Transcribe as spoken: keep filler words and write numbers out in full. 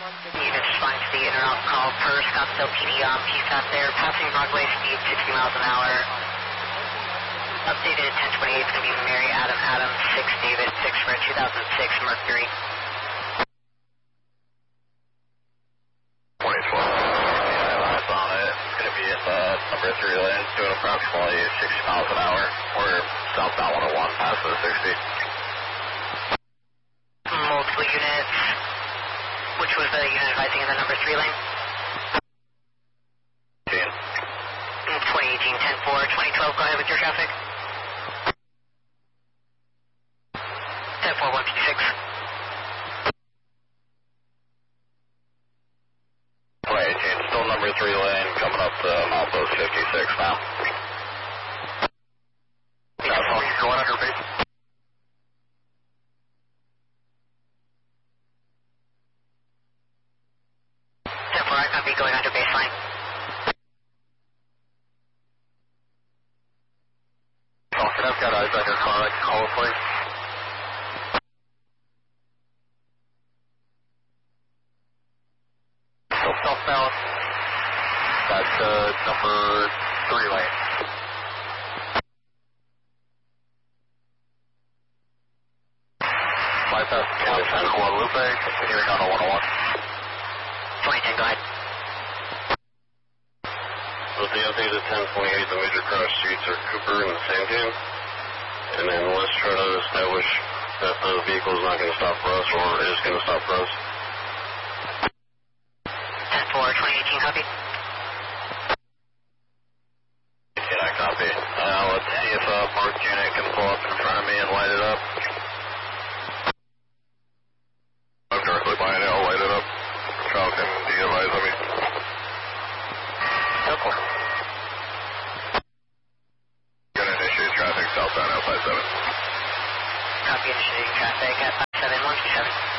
Units responding to the interrupt call per Scottsdale P D on P SAT there, passing Broadway speed sixty miles an hour. Updated ten twenty-eight is going to be Mary Adam Adam six David six for a two thousand six Mercury. twenty-four. Yeah, that's on it. It's going to be at the number three lane, doing approximately sixty miles an hour. We're southbound one oh one, past the sixty. Multiple units. Which was the unit advising in the number three lane? twenty eighteen ten four, twenty twelve, go ahead with your traffic. ten four one fifty-six. twenty eighteen, still number three lane, coming up to Milepost fifty-six now. That's how he's going under base. ten four, I copy, going under baseline. Alfred, I've got eyes on your car, I can call it, please. Still southbound. That's uh, number three lane. Bypass County San Guadalupe, continuing on a one oh one. twenty ten, go ahead. With the update of ten twenty-eight, the major cross streets are Cooper and Santan. And then let's try to establish that the vehicle is not going to stop for us or is going to stop for us. ten four, twenty eighteen, copy. Yeah, I copy. Uh, let's see if a marked unit can pull up in front of me and light it up. I'm directly behind it, I'll light it up. Falcon, do you advise on me? ten four. Gonna initiate traffic southbound L five seven. Copy, initiating traffic at five seven one two seven.